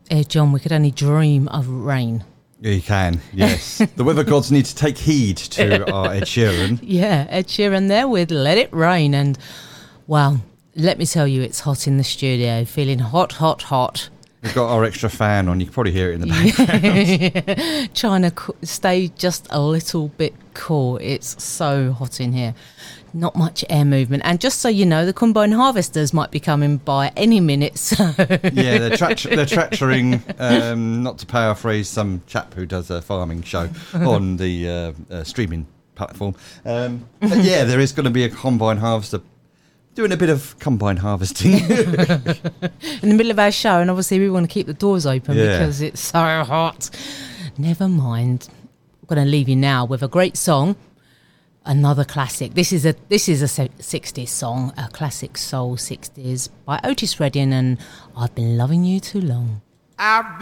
John, we could only dream of rain. Yeah, you can, yes. The weather gods need to take heed to our Ed Sheeran. Yeah, Ed Sheeran there with Let It Rain. And, well, let me tell you, it's hot in the studio. Feeling hot, hot, hot. We've got our extra fan on. You can probably hear it in the background. Trying to stay just a little bit cool. It's so hot in here. Not much air movement. And just so you know, the combine harvesters might be coming by any minute. So yeah, they're tractoring, not to paraphrase some chap who does a farming show on the streaming platform. But yeah, there is going to be a combine harvester doing a bit of combine harvesting in the middle of our show, and obviously we want to keep the doors open because it's so hot. Never mind. I'm going to leave you now with a great song, another classic. This is a 60s song, a classic soul 60s by Otis Redding, and I've Been Loving You Too Long.